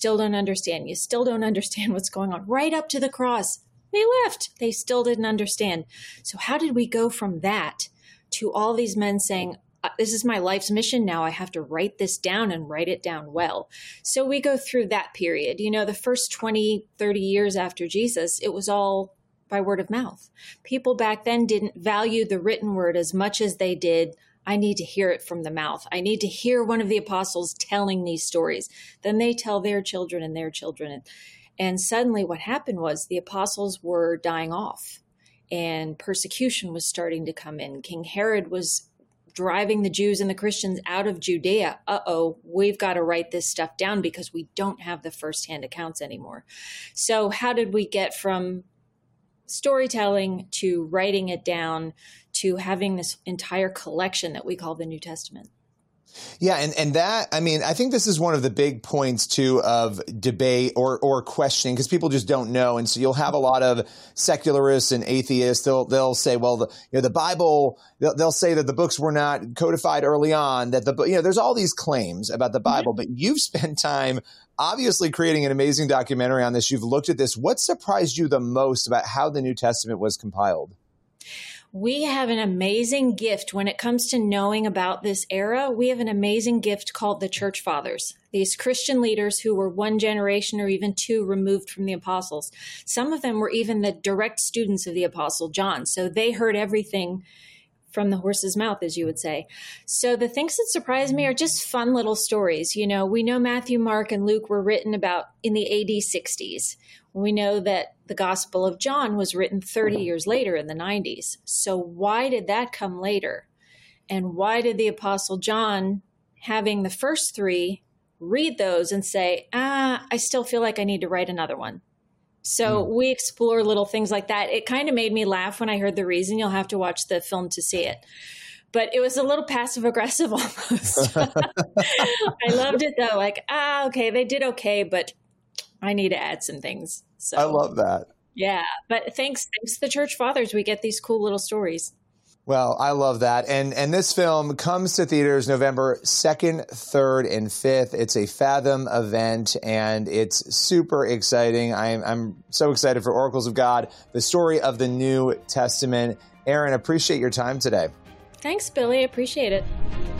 still don't understand. You still don't understand what's going on. Right up to the cross. They left. They still didn't understand. So how did we go from that to all these men saying, this is my life's mission now. I have to write this down and write it down well. So we go through that period. The first 20, 30 years after Jesus, it was all by word of mouth. People back then didn't value the written word as much as they did. I need to hear it from the mouth. I need to hear one of the apostles telling these stories. Then they tell their children and their children. And suddenly what happened was the apostles were dying off and persecution was starting to come in. King Herod was driving the Jews and the Christians out of Judea. We've got to write this stuff down because we don't have the firsthand accounts anymore. So how did we get from storytelling to writing it down to having this entire collection that we call the New Testament? Yeah. And that, I think this is one of the big points too of debate or questioning, because people just don't know. And so you'll have a lot of secularists and atheists. They'll say, well, the Bible, they'll say that the books were not codified early on, that there's all these claims about the Bible, but you've spent time obviously creating an amazing documentary on this. You've looked at this. What surprised you the most about how the New Testament was compiled? We have an amazing gift when it comes to knowing about this era. We have an amazing gift called the Church Fathers, these Christian leaders who were one generation or even two removed from the apostles. Some of them were even the direct students of the Apostle John. So they heard everything from the horse's mouth, as you would say. So the things that surprised me are just fun little stories. We know Matthew, Mark, and Luke were written about in the AD 60s. We know that the Gospel of John was written 30 years later in the 90s. So why did that come later? And why did the Apostle John, having the first three, read those and say, I still feel like I need to write another one? So we explore little things like that. It kind of made me laugh when I heard the reason. You'll have to watch the film to see it. But it was a little passive aggressive almost. I loved it though. Like, okay, they did okay, but I need to add some things. So I love that. Yeah. But thanks to the Church Fathers, we get these cool little stories. Well, I love that. And this film comes to theaters November 2nd, 3rd, and 5th. It's a Fathom event, and it's super exciting. I'm so excited for Oracles of God, the story of the New Testament. Erin, appreciate your time today. Thanks, Billy. I appreciate it.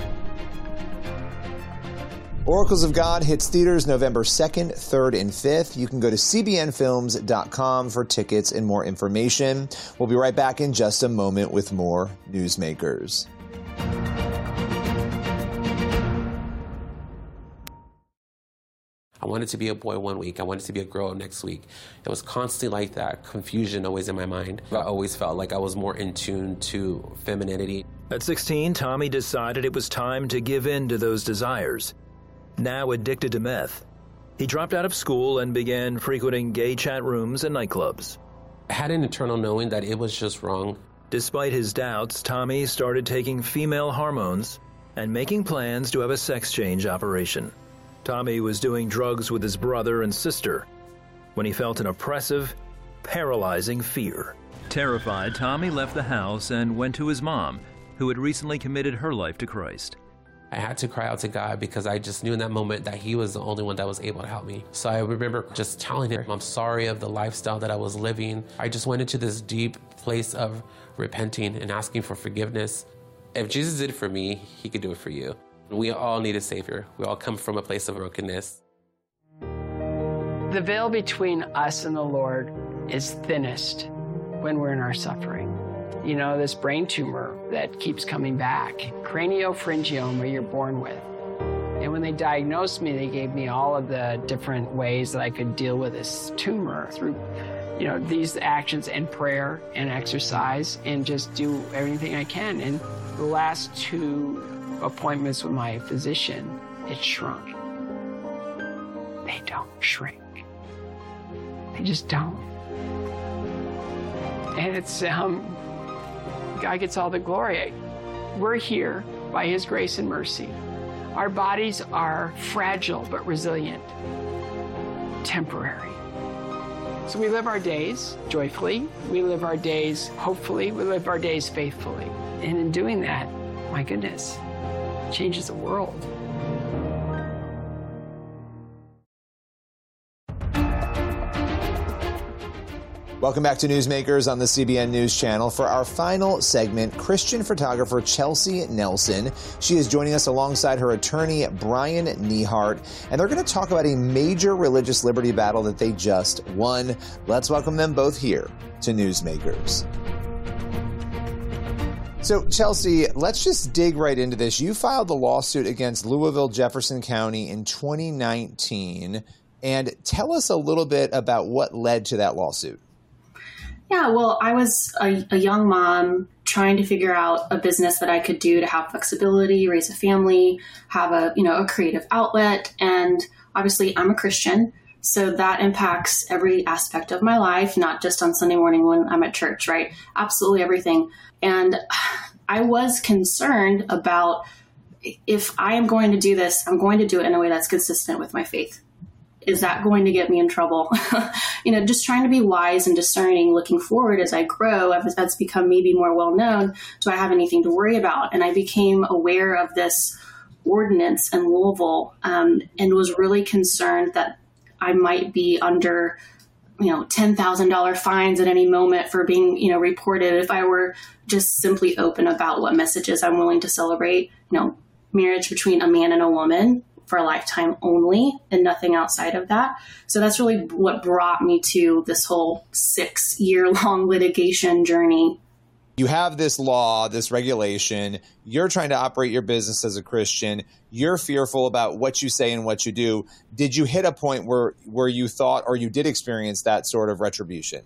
Oracles of God hits theaters November 2nd, 3rd, and 5th. You can go to cbnfilms.com for tickets and more information. We'll be right back in just a moment with more Newsmakers. I wanted to be a boy one week. I wanted to be a girl next week. It was constantly like that, confusion always in my mind. I always felt like I was more in tune to femininity. At 16, Tommy decided it was time to give in to those desires. Now addicted to meth, he dropped out of school and began frequenting gay chat rooms and nightclubs. I had an internal knowing that it was just wrong. Despite his doubts, Tommy started taking female hormones and making plans to have a sex change operation. Tommy was doing drugs with his brother and sister when he felt an oppressive, paralyzing fear. Terrified, Tommy left the house and went to his mom, who had recently committed her life to Christ. I had to cry out to God because I just knew in that moment that He was the only one that was able to help me. So I remember just telling Him I'm sorry of the lifestyle that I was living. I just went into this deep place of repenting and asking for forgiveness. If Jesus did it for me, He could do it for you. We all need a Savior. We all come from a place of brokenness. The veil between us and the Lord is thinnest when we're in our suffering. This brain tumor that keeps coming back, craniopharyngioma you're born with. And when they diagnosed me, they gave me all of the different ways that I could deal with this tumor through, these actions and prayer and exercise and just do everything I can. And the last 2 appointments with my physician, it shrunk. They don't shrink. They just don't. And it's, God gets all the glory. We're here by His grace and mercy. Our bodies are fragile but resilient, temporary. So we live our days joyfully, we live our days hopefully, we live our days faithfully. And in doing that, my goodness, it changes the world. Welcome back to Newsmakers on the CBN News Channel. For our final segment, Christian photographer Chelsea Nelson. She is joining us alongside her attorney, Brian Nehart, and they're going to talk about a major religious liberty battle that they just won. Let's welcome them both here to Newsmakers. So, Chelsea, let's just dig right into this. You filed the lawsuit against Louisville Jefferson County in 2019, and tell us a little bit about what led to that lawsuit. Yeah, well, I was a young mom trying to figure out a business that I could do to have flexibility, raise a family, have a creative outlet. And obviously I'm a Christian, so that impacts every aspect of my life, not just on Sunday morning when I'm at church, right? Absolutely everything. And I was concerned about, if I am going to do this, I'm going to do it in a way that's consistent with my faith. Is that going to get me in trouble? Just trying to be wise and discerning, looking forward as I grow, as that's become maybe more well known. Do I have anything to worry about? And I became aware of this ordinance in Louisville, and was really concerned that I might be under, $10,000 fines at any moment for being, reported if I were just simply open about what messages I'm willing to celebrate. Marriage between a man and a woman for a lifetime only, and nothing outside of that. So that's really what brought me to this whole 6-year-long litigation journey. You have this law, this regulation. You're trying to operate your business as a Christian. You're fearful about what you say and what you do. Did you hit a point where you thought, or you did experience that sort of retribution?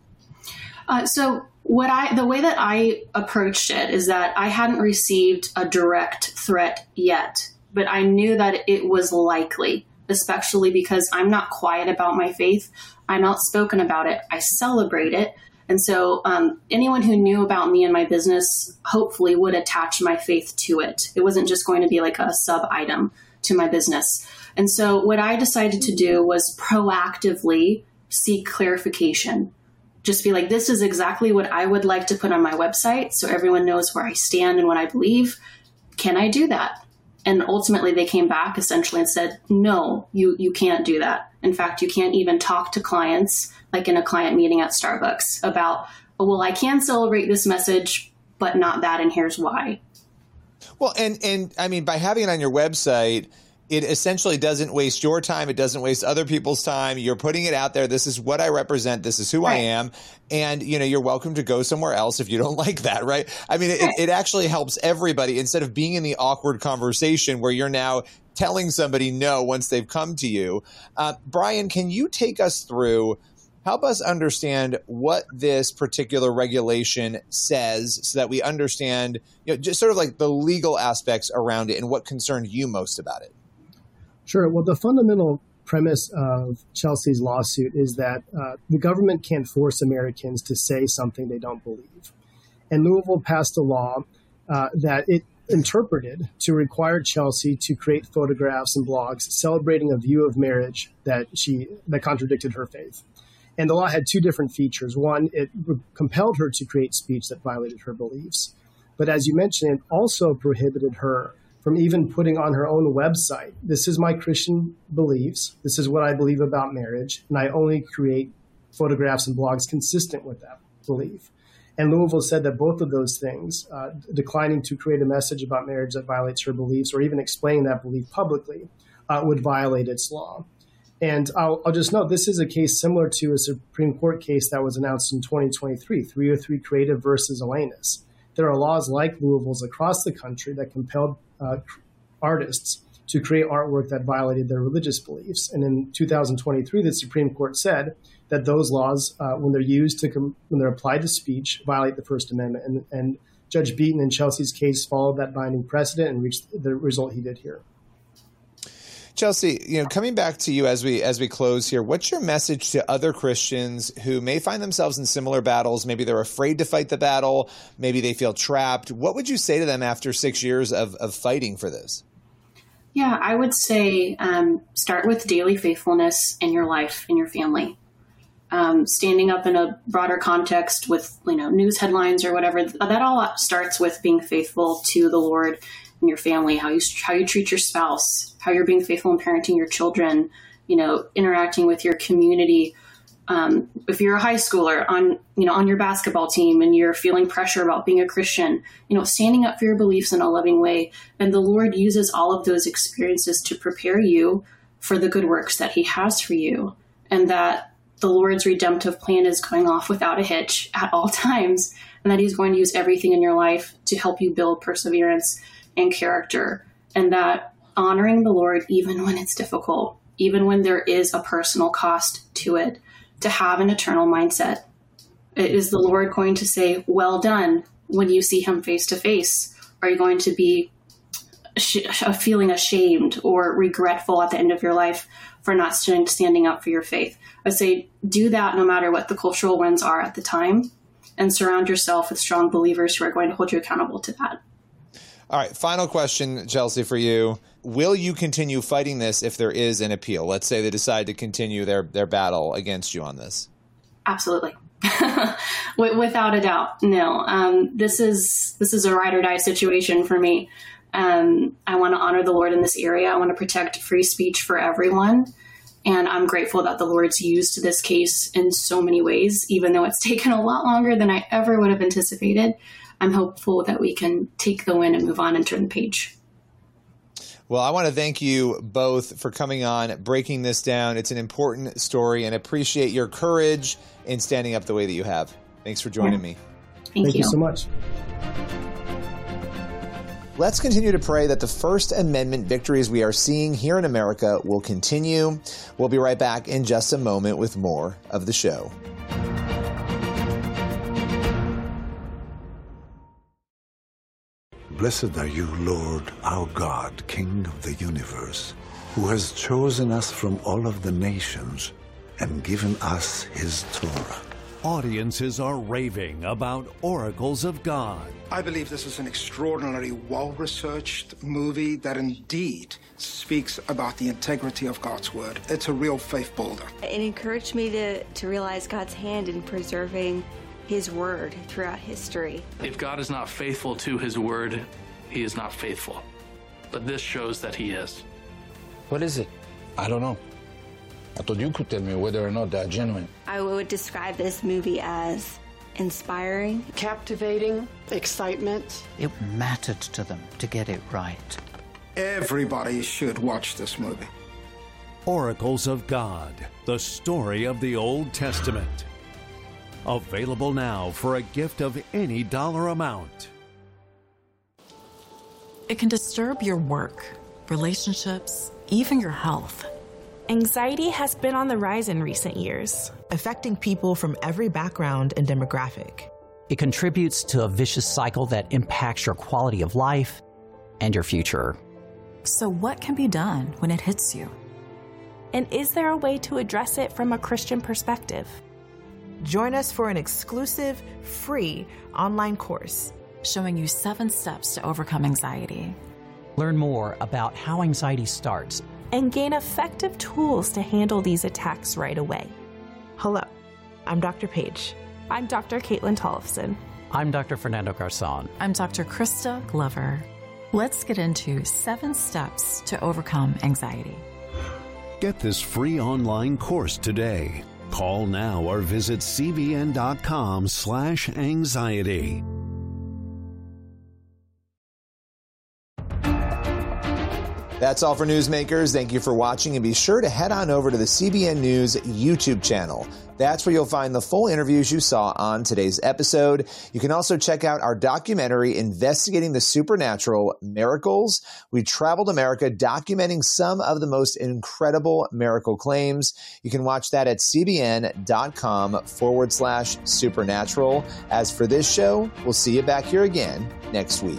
So the way that I approached it is that I hadn't received a direct threat yet, but I knew that it was likely, especially because I'm not quiet about my faith. I'm outspoken about it. I celebrate it. And so anyone who knew about me and my business hopefully would attach my faith to it. It wasn't just going to be like a sub item to my business. And so what I decided to do was proactively seek clarification. Just be like, this is exactly what I would like to put on my website so everyone knows where I stand and what I believe. Can I do that? And ultimately they came back essentially and said, no, you can't do that. In fact, you can't even talk to clients like in a client meeting at Starbucks about, well, I can celebrate this message, but not that, and here's why. Well, and I mean, by having it on your website, it essentially doesn't waste your time. It doesn't waste other people's time. You're putting it out there. This is what I represent. This is who I am. And, you're welcome to go somewhere else if you don't like that, right? I mean, it actually helps everybody instead of being in the awkward conversation where you're now telling somebody no once they've come to you. Brian, can you take us through, help us understand what this particular regulation says so that we understand, just sort of like the legal aspects around it and what concerned you most about it? Sure. Well, the fundamental premise of Chelsea's lawsuit is that the government can't force Americans to say something they don't believe. And Louisville passed a law that it interpreted to require Chelsea to create photographs and blogs celebrating a view of marriage that contradicted her faith. And the law had two different features. One, it compelled her to create speech that violated her beliefs. But as you mentioned, it also prohibited her from even putting on her own website, this is my Christian beliefs, this is what I believe about marriage, and I only create photographs and blogs consistent with that belief. And Louisville said that both of those things, declining to create a message about marriage that violates her beliefs or even explaining that belief publicly, would violate its law. And I'll just note, this is a case similar to a Supreme Court case that was announced in 2023, 303 Creative versus Elenis. There are laws like Louisville's across the country that compelled artists to create artwork that violated their religious beliefs. And in 2023, the Supreme Court said that those laws, when they're used when they're applied to speech, violate the First Amendment. And Judge Beaton in Chelsea's case followed that binding precedent and reached the result he did here. Chelsea, coming back to you as we close here, what's your message to other Christians who may find themselves in similar battles? Maybe they're afraid to fight the battle. Maybe they feel trapped. What would you say to them after 6 years of fighting for this? Yeah, I would say start with daily faithfulness in your life, in your family. Standing up in a broader context with news headlines or whatever, that all starts with being faithful to the Lord and your family, how you treat your spouse, how you're being faithful in parenting your children, interacting with your community. If you're a high schooler on your basketball team and you're feeling pressure about being a Christian, standing up for your beliefs in a loving way. And the Lord uses all of those experiences to prepare you for the good works that he has for you. And that the Lord's redemptive plan is going off without a hitch at all times. And that he's going to use everything in your life to help you build perseverance and character. And that honoring the Lord, even when it's difficult, even when there is a personal cost to it, to have an eternal mindset. Is the Lord going to say, well done, when you see him face to face? Are you going to be feeling ashamed or regretful at the end of your life for not standing up for your faith? I say do that no matter what the cultural winds are at the time, and surround yourself with strong believers who are going to hold you accountable to that. All right, final question, Chelsea, for you. Will you continue fighting this if there is an appeal? Let's say they decide to continue their battle against you on this. Absolutely. Without a doubt. No. This is a ride or die situation for me. I want to honor the Lord in this area. I want to protect free speech for everyone. And I'm grateful that the Lord's used this case in so many ways, even though it's taken a lot longer than I ever would have anticipated. I'm hopeful that we can take the win and move on and turn the page. Well, I want to thank you both for coming on, breaking this down. It's an important story, and appreciate your courage in standing up the way that you have. Thanks for joining me. Thank you so much. Let's continue to pray that the First Amendment victories we are seeing here in America will continue. We'll be right back in just a moment with more of the show. Blessed are you, Lord, our God, King of the universe, who has chosen us from all of the nations and given us his Torah. Audiences are raving about Oracles of God. I believe this is an extraordinarily well-researched movie that indeed speaks about the integrity of God's word. It's a real faith builder. It encouraged me to realize God's hand in preserving his word throughout history. If God is not faithful to his word, he is not faithful. But this shows that he is. What is it? I don't know. I thought you could tell me whether or not they're genuine. I would describe this movie as inspiring, captivating, excitement. It mattered to them to get it right. Everybody should watch this movie. Oracles of God, the story of the Old Testament. Available now for a gift of any dollar amount. It can disturb your work, relationships, even your health. Anxiety has been on the rise in recent years, affecting people from every background and demographic. It contributes to a vicious cycle that impacts your quality of life and your future. So what can be done when it hits you? And is there a way to address it from a Christian perspective? Join us for an exclusive, free online course showing you 7 steps to overcome anxiety. Learn more about how anxiety starts and gain effective tools to handle these attacks right away. Hello, I'm Dr. Paige. I'm Dr. Caitlin Tollefson. I'm Dr. Fernando Garzon. I'm Dr. Krista Glover. Let's get into 7 steps to overcome anxiety. Get this free online course today. Call now or visit cbn.com/anxiety. That's all for Newsmakers. Thank you for watching, and be sure to head on over to the CBN News YouTube channel. That's where you'll find the full interviews you saw on today's episode. You can also check out our documentary investigating the supernatural miracles. We traveled America documenting some of the most incredible miracle claims. You can watch that at cbn.com/supernatural. As for this show, we'll see you back here again next week.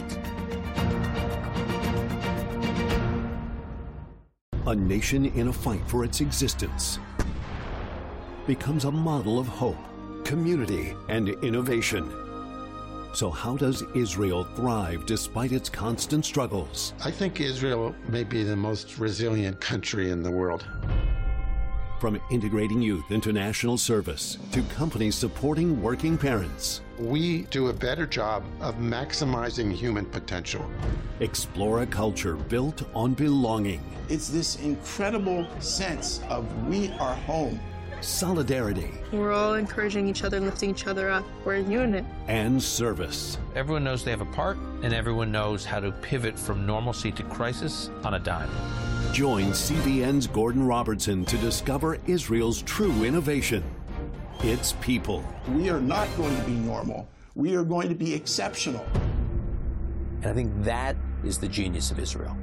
A nation in a fight for its existence becomes a model of hope, community, and innovation. So how does Israel thrive despite its constant struggles? I think Israel may be the most resilient country in the world. From integrating youth into national service to companies supporting working parents, we do a better job of maximizing human potential. Explore a culture built on belonging. It's this incredible sense of we are home. solidarity, We're all encouraging each other, lifting each other up. We're a unit. and service. Everyone knows they have a part, and everyone knows how to pivot from normalcy to crisis on a dime. Join CBN's Gordon Robertson to discover Israel's true innovation. Its people. We are not going to be normal. We are going to be exceptional. And I think that is the genius of Israel.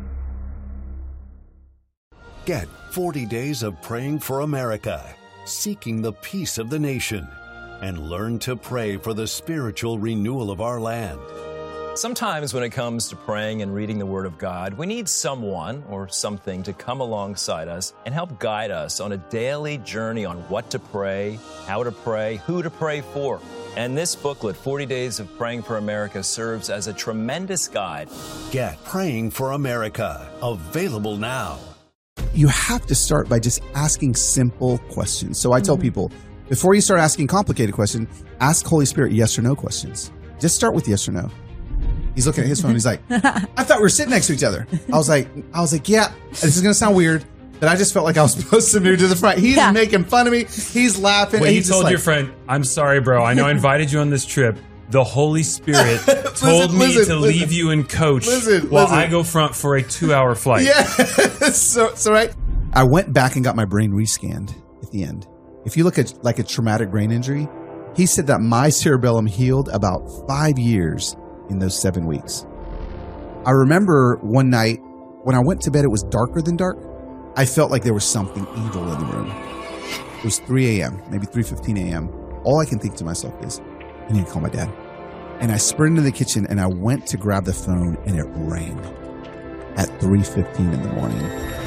Get 40 days of praying for America, seeking the peace of the nation, and learn to pray for the spiritual renewal of our land. Sometimes when it comes to praying and reading the Word of God, we need someone or something to come alongside us and help guide us on a daily journey on what to pray, how to pray, who to pray for. And this booklet, 40 Days of Praying for America, serves as a tremendous guide. Get Praying for America, available now. You have to start by just asking simple questions. So I tell people, before you start asking complicated questions, ask Holy Spirit yes or no questions. Just start with yes or no. He's looking at his phone. He's like, I thought we were sitting next to each other. I was like, yeah, this is going to sound weird, but I just felt like I was supposed to move to the front. He's making fun of me. He's laughing. When and you he's told just your friend, I'm sorry, bro. I know I invited you on this trip. The Holy Spirit told me to leave you in coach while I go front for a 2-hour flight. Yeah. so right. I went back and got my brain rescanned at the end. If you look at like a traumatic brain injury, he said that my cerebellum healed about 5 years in those 7 weeks. I remember one night when I went to bed, it was darker than dark. I felt like there was something evil in the room. It was 3 a.m., maybe 3:15 a.m. All I can think to myself is, I need to call my dad. And I sprinted into the kitchen and I went to grab the phone and it rang at 3:15 in the morning.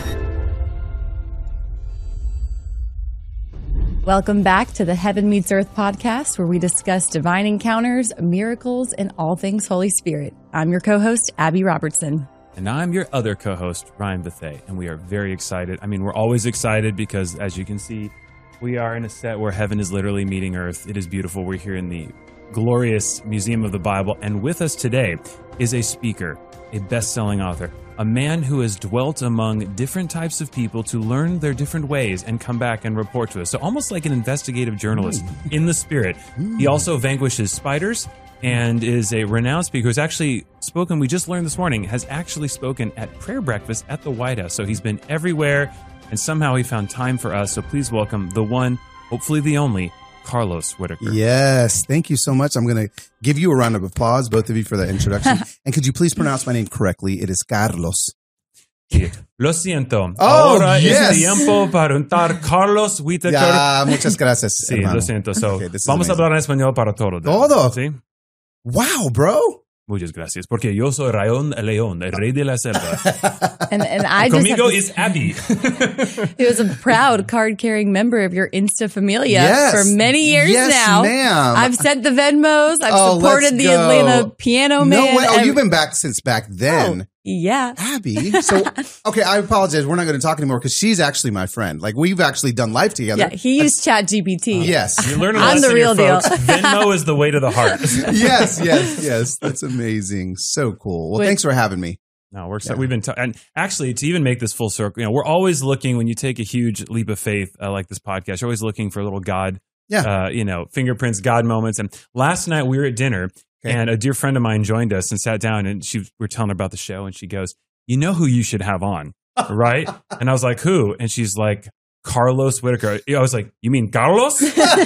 Welcome back to the Heaven Meets Earth podcast, where we discuss divine encounters, miracles, and all things Holy Spirit. I'm your co-host, Abby Robertson. And I'm your other co-host, Ryan Bethea, and we are very excited. I mean, we're always excited because, as you can see, we are in a set where heaven is literally meeting earth. It is beautiful. We're here in the glorious Museum of the Bible, and with us today is a speaker, a best-selling author, a man who has dwelt among different types of people to learn their different ways and come back and report to us. So almost like an investigative journalist in the spirit. He also vanquishes spiders and is a renowned speaker who's actually spoken, we just learned this morning, has actually spoken at prayer breakfast at the White House. So he's been everywhere, and somehow he found time for us. So please welcome the one, hopefully the only, Carlos Whitaker. Yes, thank you so much. I'm going to give you a round of applause, both of you, for that introduction. And could you please pronounce my name correctly? It is Carlos. Lo siento. Oh, Ahora yes. es tiempo para untar Carlos Whitaker. Ya, muchas gracias. Sí, hermano. lo siento. So, Okay, this is vamos a amazing. hablar en español para todo. Todo. ¿Sí? Wow, bro. Muchas gracias. Porque yo soy Rayón León, el rey de la selva. And I just Conmigo is Abby. He was a proud card-carrying member of your Insta Familia Yes. for many years Yes, now. ma'am. I've sent the Venmos. I've Oh, supported let's the go. Atlanta Piano Man. No way. Oh, and- you've been back since back then. Oh, yeah. Abby. So, okay, I apologize. We're not going to talk anymore because she's actually my friend. Like, we've actually done life together. Yeah, he used ChatGPT. Yes. You learn a I'm lesson the real here, deal. folks. Venmo is the way to the heart. yes. That's amazing. So cool. Well, thanks for having me. No, we're excited. We've been, and actually, to even make this full circle, we're always looking when you take a huge leap of faith like this podcast. You're always looking for little God, fingerprints, God moments. And last night we were at dinner, and a dear friend of mine joined us and sat down, and we were telling her about the show, and she goes, "You know who you should have on, right?" And I was like, "Who?" And she's like, "Carlos Whitaker." I was like, "You mean Carlos?"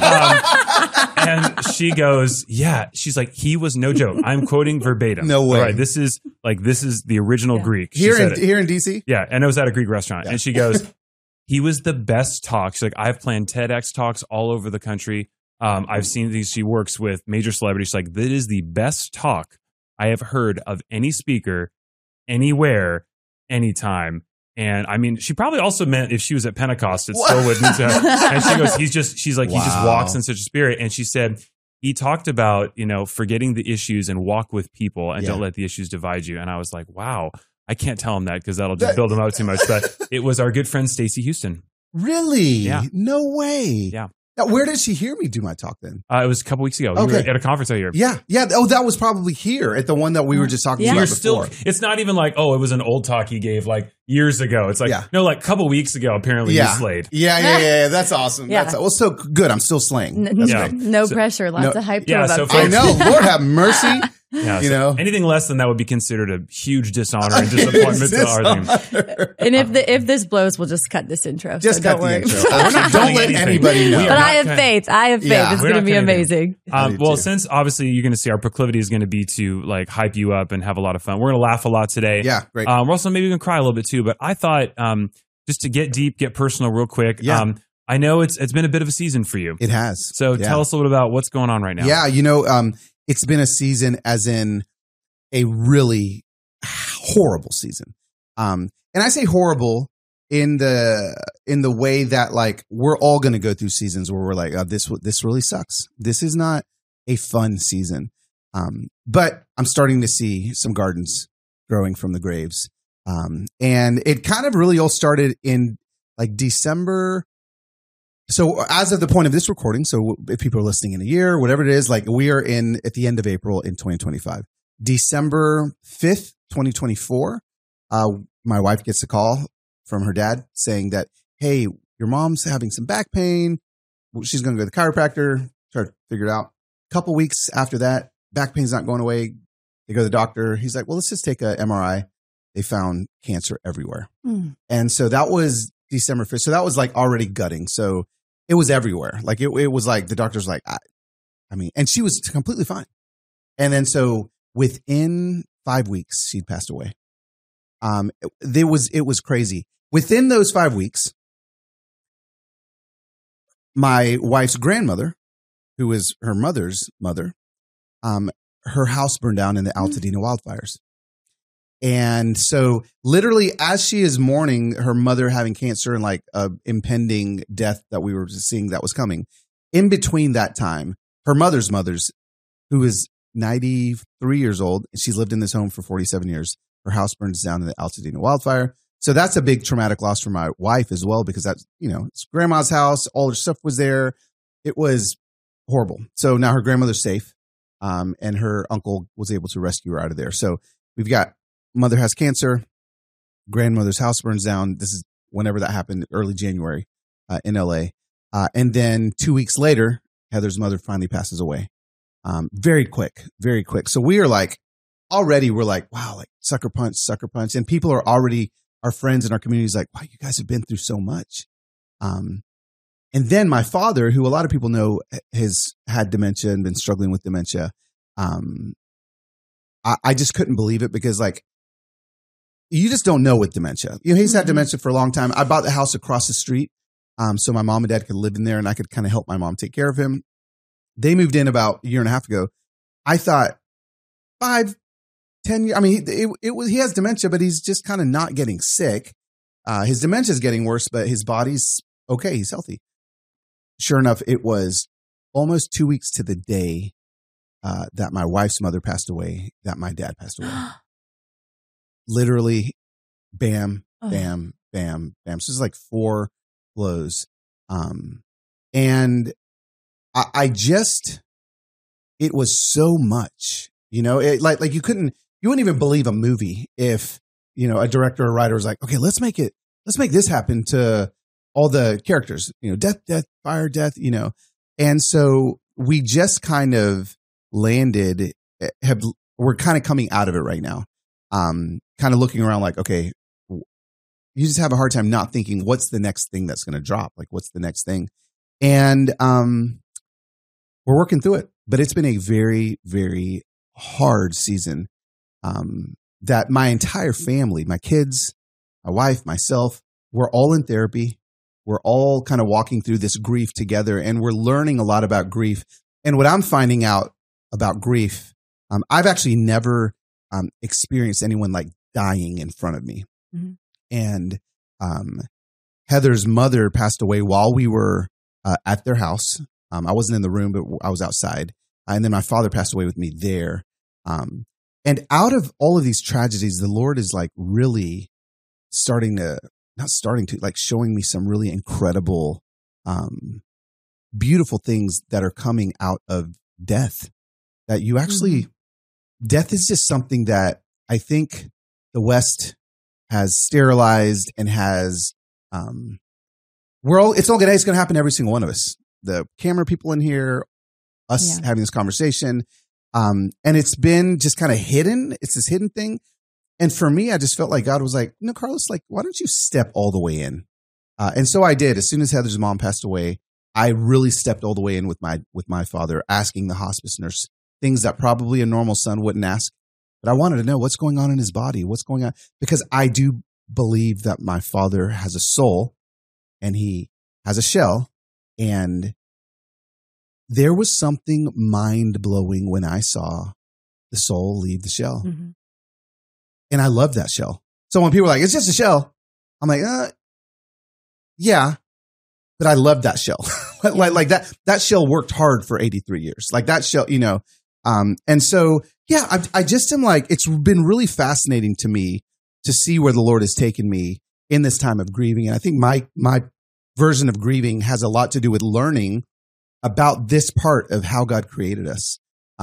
And she goes, "Yeah." She's like, "He was no joke. I'm quoting verbatim. No way. All right, this is the original Greek." She Here said it. in DC? Yeah, and it was at a Greek restaurant. And she goes, "He was the best talk." She's like, "I've planned TEDx talks all over the country. I've seen these." She works with major celebrities. She's like, "That is the best talk I have heard of any speaker, anywhere, anytime." And I mean, she probably also meant if she was at Pentecost, it still wouldn't. And she goes, she's like, he just walks in such a spirit. And she said, he talked about, forgetting the issues and walk with people and don't let the issues divide you. And I was like, wow, I can't tell him that because that'll just build him up too much. But it was our good friend, Stacey Houston. Really? Yeah. No way. Yeah. Now, where did she hear me do my talk then? It was a couple weeks ago. We were at a conference out here. Yeah. Oh, that was probably here at the one that we were just talking about before. It's not even like, oh, it was an old talk he gave. Like, years ago. It's like, no, like a couple weeks ago, apparently you slayed. Yeah. That's awesome. Yeah. That's so good. I'm still slaying. No pressure. Lots of hype. Yeah, so I know. Lord have mercy. Yeah, you know, anything less than that would be considered a huge dishonor and disappointment to our team. And if this blows, we'll just cut this intro. Just so cut don't worry. the intro. Don't let anybody know. But I have faith. It's going to be amazing. Well, since obviously you're going to see our proclivity is going to be to like hype you up and have a lot of fun. We're going to laugh a lot today. Yeah, great. We're also maybe going to cry a little bit too. But I thought just to get deep, get personal real quick. Yeah. I know it's been a bit of a season for you. It has. So tell us a little bit about what's going on right now. Yeah, you know, it's been a season as in a really horrible season. And I say horrible in the way that like we're all going to go through seasons where we're like, oh, this really sucks. This is not a fun season. But I'm starting to see some gardens growing from the graves. And it kind of really all started in like December. So as of the point of this recording, so if people are listening in a year, whatever it is, like we are at the end of April in 2025. December 5th, 2024, my wife gets a call from her dad saying that, hey, your mom's having some back pain. She's going to go to the chiropractor, try to figure it out. A couple weeks after that, back pain's not going away. They go to the doctor. He's like, well, let's just take a MRI. They found cancer everywhere. And so that was December 5th. So that was like already gutting. So it was everywhere. Like it was like the doctor's like, I mean, and she was completely fine. And then so within 5 weeks, she'd passed away. It was crazy. Within those 5 weeks, my wife's grandmother, who is her mother's mother, her house burned down in the Altadena wildfires. And so literally as she is mourning her mother having cancer and like a impending death that we were seeing that was coming, in between that time, her mother's, who is 93 years old, and she's lived in this home for 47 years. Her house burns down in the Altadena wildfire. So that's a big traumatic loss for my wife as well, because that's, it's grandma's house. All her stuff was there. It was horrible. So now her grandmother's safe. And her uncle was able to rescue her out of there. So we've got mother has cancer. Grandmother's house burns down. This is whenever that happened, early January in LA. And then 2 weeks later, Heather's mother finally passes away. Very quick. So we are like, already we're like, wow, like sucker punch. And people are already, our friends in our communities like, wow, you guys have been through so much. And then my father, who a lot of people know has had dementia and been struggling with dementia. I just couldn't believe it because like, you just don't know with dementia. He's had dementia for a long time. I bought the house across the street. So my mom and dad could live in there and I could kind of help my mom take care of him. They moved in about a year and a half ago. I thought 5, 10 years. I mean, he has dementia, but he's just kind of not getting sick. His dementia is getting worse, but his body's okay. He's healthy. Sure enough, it was almost 2 weeks to the day that my wife's mother passed away, that my dad passed away. Literally, bam, bam, bam, bam. So it's like 4 blows. And I just, it was so much, like you wouldn't even believe a movie if, a director or writer was like, okay, let's make this happen to all the characters, death, fire, death, And so we just kind of landed, we're kind of coming out of it right now. Kind of looking around like, okay, you just have a hard time not thinking what's the next thing that's going to drop? Like, what's the next thing? And we're working through it, but it's been a very, very hard season that my entire family, my kids, my wife, myself, we're all in therapy. We're all kind of walking through this grief together and we're learning a lot about grief. And what I'm finding out about grief, I've actually never experienced anyone like dying in front of me. Mm-hmm. And Heather's mother passed away while we were at their house. I wasn't in the room, but I was outside. And then my father passed away with me there. And out of all of these tragedies, the Lord is like really showing me some really incredible, beautiful things that are coming out of death. That you actually, death is just something that I think the West has sterilized and has, it's going to happen to every single one of us. The camera people in here, us having this conversation. And it's been just kind of hidden. It's this hidden thing. And for me, I just felt like God was like, no, Carlos, like, why don't you step all the way in? And so I did. As soon as Heather's mom passed away, I really stepped all the way in with my father, asking the hospice nurse things that probably a normal son wouldn't ask. But I wanted to know what's going on in his body, what's going on, because I do believe that my father has a soul and he has a shell. And there was something mind blowing when I saw the soul leave the shell. Mm-hmm. And I love that shell. So when people are like, it's just a shell, I'm like, yeah, but I love that shell. like that shell worked hard for 83 years. Like that shell, you know. And so, yeah, I just am like, it's been really fascinating to me to see where the Lord has taken me in this time of grieving. And I think my version of grieving has a lot to do with learning about this part of how God created us.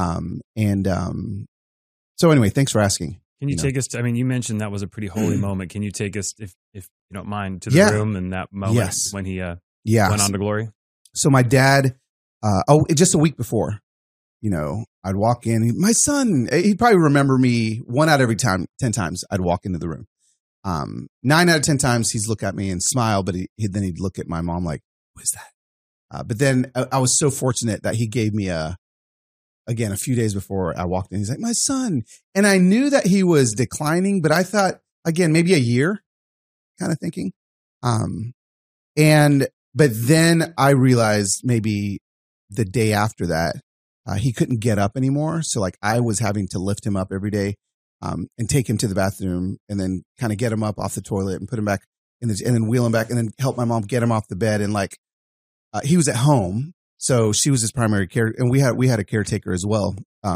So anyway, thanks for asking. Can you take us to, I mean, you mentioned that was a pretty holy moment. Can you take us, if you don't mind, to the room and that moment when he went on to glory? So my dad, just a week before, you know, I'd walk in, my son, he'd probably remember me 1 out of every 10 times I'd walk into the room. 9 out of 10 times he's look at me and smile, but then he'd look at my mom like, what is that? But then I was so fortunate that he gave me again, a few days before I walked in, he's like, my son. And I knew that he was declining, but I thought, again, maybe a year kind of thinking. But then I realized maybe the day after that, he couldn't get up anymore. So like I was having to lift him up every day, and take him to the bathroom and then kind of get him up off the toilet and put him back and then wheel him back and then help my mom get him off the bed. And like, he was at home. So she was his primary care, and we had a caretaker as well.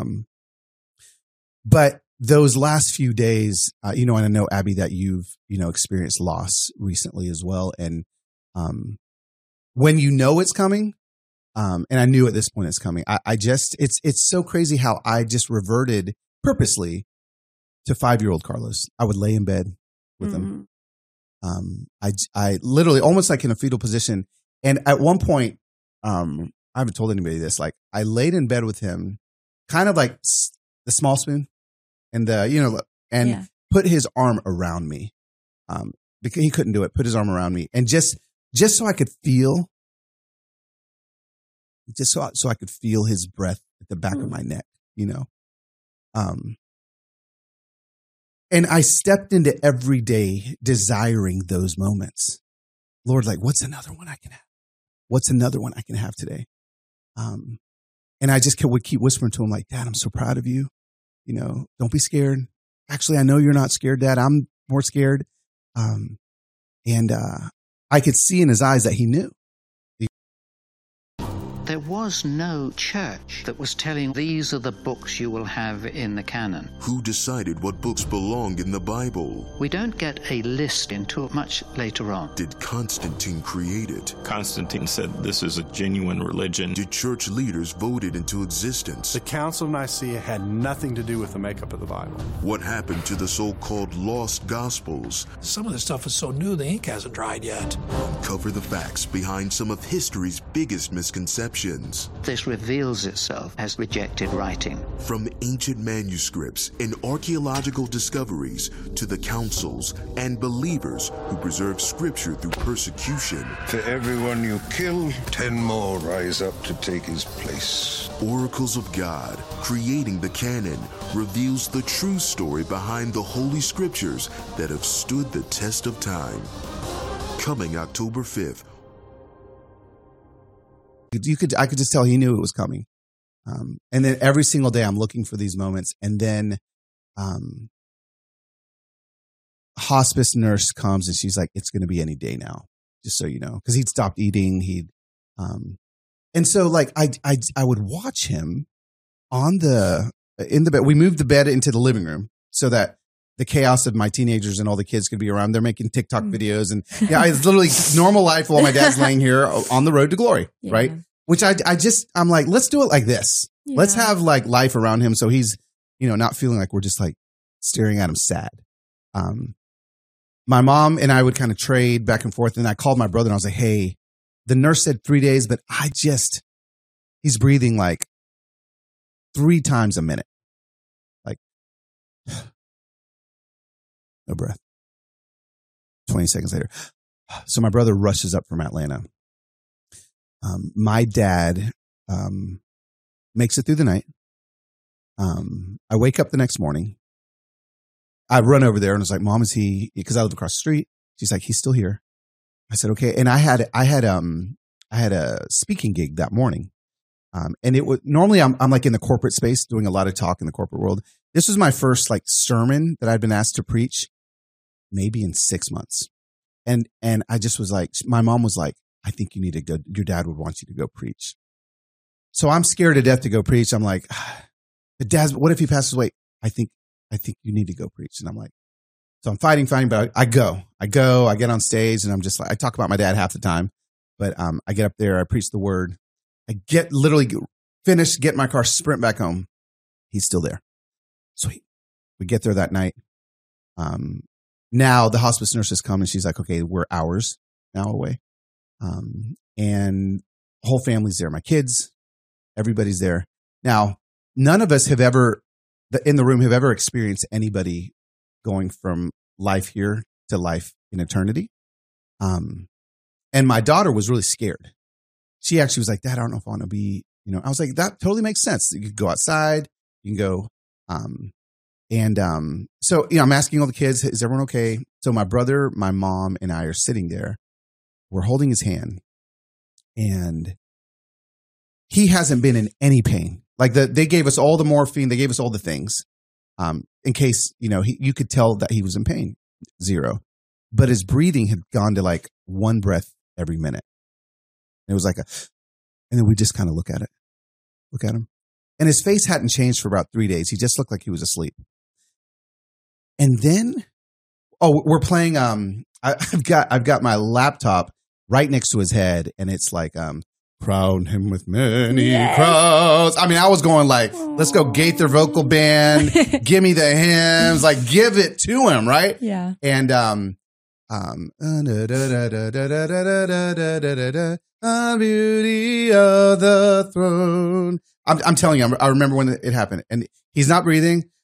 But those last few days, and I know, Abby, that you've, experienced loss recently as well. And when it's coming, and I knew at this point it's coming, it's so crazy how I just reverted purposely to 5-year-old Carlos. I would lay in bed with him. I literally almost like in a fetal position. And at one point, I haven't told anybody this. Like I laid in bed with him, kind of like the small spoon, and put his arm around me, because he couldn't do it. Put his arm around me, and just so I could feel, so I could feel his breath at the back of my neck, And I stepped into every day desiring those moments. Lord, like, what's another one I can have? What's another one I can have today? And I just would keep whispering to him like, Dad, I'm so proud of you. Don't be scared. Actually, I know you're not scared, Dad. I'm more scared. And I could see in his eyes that he knew. There was no church that was telling, these are the books you will have in the canon. Who decided what books belong in the Bible? We don't get a list until much later on. Did Constantine create it? Constantine said this is a genuine religion. Did church leaders vote it into existence? The Council of Nicaea had nothing to do with the makeup of the Bible. What happened to the so-called lost Gospels? Some of the stuff is so new the ink hasn't dried yet. Uncover the facts behind some of history's biggest misconceptions. This reveals itself as rejected writing. From ancient manuscripts and archaeological discoveries to the councils and believers who preserve scripture through persecution. For everyone you kill, 10 more rise up to take his place. Oracles of God, creating the canon, reveals the true story behind the Holy Scriptures that have stood the test of time. Coming October 5th. I could just tell he knew it was coming. And then every single day I'm looking for these moments. And then hospice nurse comes and she's like, it's going to be any day now, just so you know, because he'd stopped eating. And so like I would watch him in the bed. We moved the bed into the living room so that the chaos of my teenagers and all the kids could be around. They're making TikTok videos and it's literally normal life while my dad's laying here on the road to glory. Yeah. Right. Which I'm like, let's do it like this. Yeah. Let's have like life around him. So he's, not feeling like we're just like staring at him sad. my mom and I would kind of trade back and forth. And I called my brother and I was like, hey, the nurse said 3 days, but he's breathing like 3 times a minute. Like, no breath. 20 seconds later. So my brother rushes up from Atlanta. My dad makes it through the night. I wake up the next morning. I run over there and I was like, Mom, is he, because I live across the street. She's like, he's still here. I said, okay. And I had a speaking gig that morning. And it was, normally I'm like in the corporate space doing a lot of talk in the corporate world. This was my first like sermon that I'd been asked to preach maybe in 6 months. And I just was like, my mom was like, I think you need to go, your dad would want you to go preach. So I'm scared to death to go preach. I'm like, but Dad, what if he passes away? I think you need to go preach. And I'm like, so I'm fighting, but I get on stage and I'm just like, I talk about my dad half the time, but I get up there, I preach the word. I get literally finished, get in my car, sprint back home. He's still there. Sweet. We get there that night. Now the hospice nurses come and she's like, okay, we're hours now away. And the whole family's there. My kids, everybody's there. Now, none of us have ever, in the room, have ever experienced anybody going from life here to life in eternity. And my daughter was really scared. She actually was like, Dad, I don't know if I want to be, I was like, that totally makes sense. You could go outside, you can go, so, I'm asking all the kids, is everyone okay? So my brother, my mom, and I are sitting there. We're holding his hand. And he hasn't been in any pain. Like they gave us all the morphine. They gave us all the things in case, you could tell that he was in pain. 0. But his breathing had gone to like 1 breath every minute. It was like and then we just kind of look at him. And his face hadn't changed for about 3 days. He just looked like he was asleep. And then, we're playing, I've got my laptop right next to his head and it's like, crown him with many crowns. I mean, I was going like, let's go Gaither vocal band, give me the hymns, like give it to him, right? Yeah. And beauty of the throne. I'm telling you, I remember when it happened, and he's not breathing.